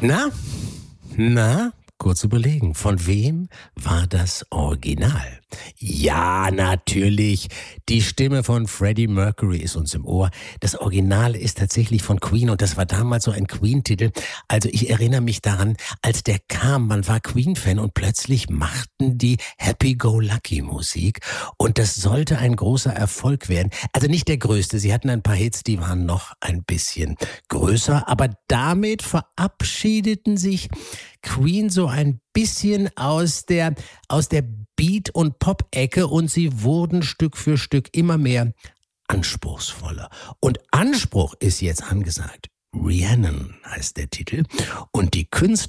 Na? Na? Kurz überlegen. Von wem war das Original? Ja, natürlich. Die Stimme von Freddie Mercury ist uns im Ohr. Das Original ist tatsächlich von Queen und das war damals so ein Queen-Titel. Also ich erinnere mich daran, als der kam, man war Queen-Fan und plötzlich machten die Happy-Go-Lucky-Musik und das sollte ein großer Erfolg werden. Also nicht der größte, sie hatten ein paar Hits, die waren noch ein bisschen größer, aber damit verabschiedeten sich Queen so ein bisschen aus der Beat- und Pop-Ecke und sie wurden Stück für Stück immer mehr anspruchsvoller. Und Anspruch ist jetzt angesagt. Rhiannon heißt der Titel und die Künstlerin